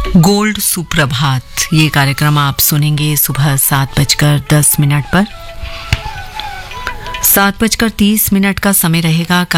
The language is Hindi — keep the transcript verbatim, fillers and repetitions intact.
गोल्ड सुप्रभात ये कार्यक्रम आप सुनेंगे सुबह सात बजकर दस मिनट पर। सात बजकर तीस मिनट का समय रहेगा